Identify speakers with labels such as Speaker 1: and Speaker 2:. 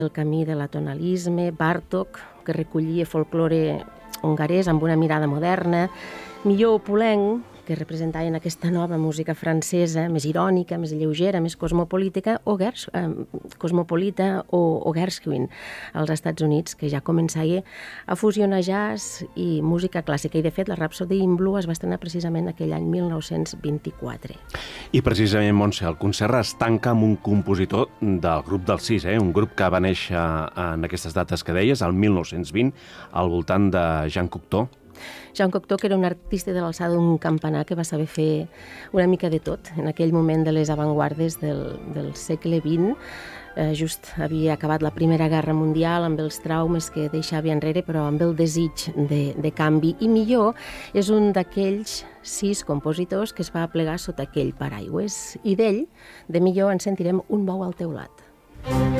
Speaker 1: El camí de l'atonalisme, Bartók, que recollia folklore hongarès amb una mirada moderna, Millor Poulenc, que representaven aquesta nova música francesa, més irònica, més lleugera, més cosmopolita, o Gershwin, als Estats Units, que ja començava a fusionar jazz i música clàssica. I, de fet, la Rhapsody in Blue es va estrenar precisament aquell any 1924.
Speaker 2: I precisament, Montse, el concert es tanca amb un compositor del grup dels Sis, un grup que va néixer en aquestes dates que deies, el 1920, al voltant de Jean Cocteau.
Speaker 1: Jean Cocteau, que era un artista de l'alçada d'un campanar que va saber fer una mica de tot. En aquell moment de les avantguardes del segle XX, just havia acabat la Primera Guerra Mundial amb els traumes que deixava enrere, però amb el desig de canvi. I Millor és un d'aquells 6 compositors que es va aplegar sota aquell paraigües. I d'ell, de Millor, en sentirem Un bou al teulat.